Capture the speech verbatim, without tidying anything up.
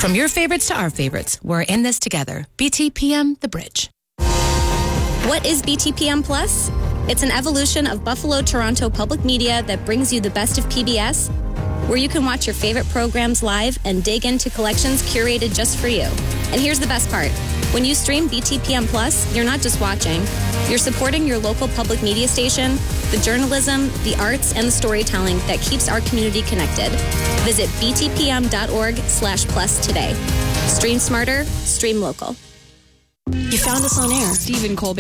From your favorites to our favorites, we're in this together. B T P M, The Bridge. What is B T P M Plus? It's an evolution of Buffalo Toronto Public Media that brings you the best of P B S, where you can watch your favorite programs live and dig into collections curated just for you. And here's the best part. When you stream B T P M Plus, you're not just watching. You're supporting your local public media station, the journalism, the arts, and the storytelling that keeps our community connected. Visit btpm.org slash plus today. Stream smarter, stream local. You found us on air. Stephen Colbert.